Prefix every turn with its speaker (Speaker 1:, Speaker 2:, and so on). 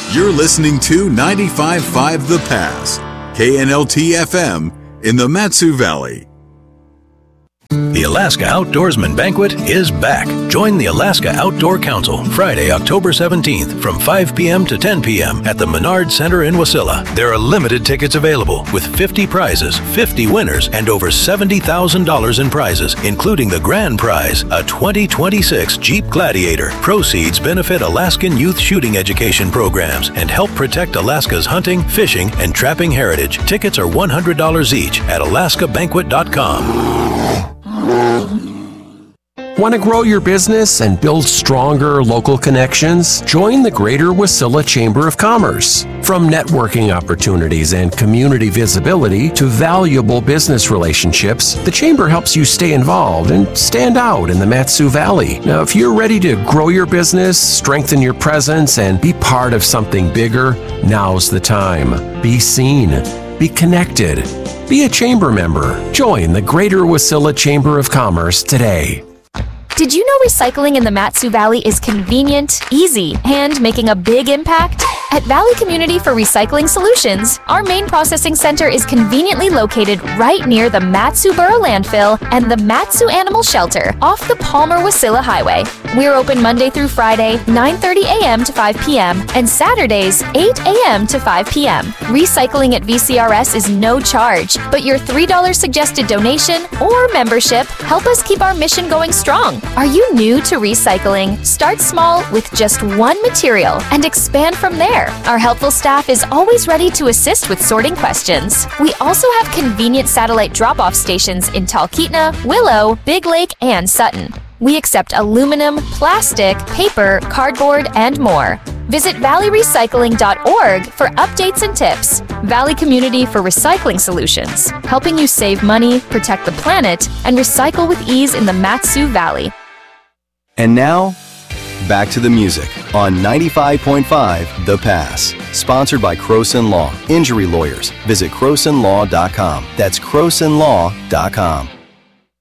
Speaker 1: You're listening to 95.5 The Pass, KNLT FM in the Mat-Su Valley.
Speaker 2: The Alaska Outdoorsman Banquet is back. Join the Alaska Outdoor Council Friday, October 17th from 5 p.m. to 10 p.m. at the Menard Center in Wasilla. There are limited tickets available with 50 prizes, 50 winners, and over $70,000 in prizes, including the grand prize, a 2026 Jeep Gladiator. Proceeds benefit Alaskan youth shooting education programs and help protect Alaska's hunting, fishing, and trapping heritage. Tickets are $100 each at alaskabanquet.com.
Speaker 3: Want to grow your business and build stronger local connections? Join the Greater Wasilla Chamber of Commerce. From networking opportunities and community visibility to valuable business relationships, the Chamber helps you stay involved and stand out in the Mat-Su Valley. Now, if you're ready to grow your business, strengthen your presence, and be part of something bigger, now's the time. Be seen. Be connected. Be a Chamber member. Join the Greater Wasilla Chamber of Commerce today.
Speaker 4: Did you know recycling in the Mat-Su Valley is convenient, easy, and making a big impact? At Valley Community for Recycling Solutions, our main processing center is conveniently located right near the Mat-Su Borough Landfill and the Mat-Su Animal Shelter off the Palmer-Wasilla Highway. We're open Monday through Friday, 9:30 a.m. to 5 p.m., and Saturdays, 8 a.m. to 5 p.m. Recycling at VCRS is no charge, but your $3 suggested donation or membership help us keep our mission going strong. Are you new to recycling? Start small with just one material and expand from there. Our helpful staff is always ready to assist with sorting questions. We also have convenient satellite drop-off stations in Talkeetna, Willow, Big Lake, and Sutton. We accept aluminum, plastic, paper, cardboard, and more. Visit valleyrecycling.org for updates and tips. Valley Community for Recycling Solutions, helping you save money, protect the planet, and recycle with ease in the Mat-Su Valley.
Speaker 5: And now, back to the music on 95.5 The Pass. Sponsored by Croson Law. Injury lawyers. Visit CrosonLaw.com. That's CrosonLaw.com.